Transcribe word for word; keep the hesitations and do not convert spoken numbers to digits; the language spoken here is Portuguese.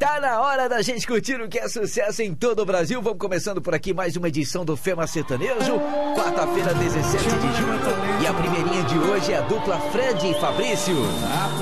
Tá na hora da gente curtir o que é sucesso em todo o Brasil. Vamos começando por aqui mais uma edição do Fema Sertanejo, quarta-feira, dezessete de junho. E a primeirinha de hoje é a dupla Fred e Fabrício.